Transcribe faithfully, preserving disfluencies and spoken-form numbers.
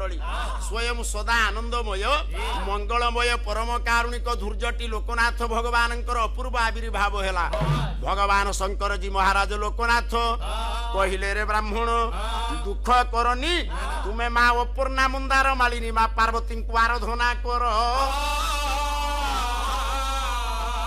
स्थली स्वयं सदा आनंदमय मंगलमय परम कारुणिक धूर्जटी लोकनाथ भगवान अपूर्व आविर्भाव है भगवान शंकर जी महाराज लोकनाथ कहले रे ब्राह्मण दुख करनी तुम्हें माँ अपूर्णा मुंदार मालिनी माँ पार्वती को आराधना कर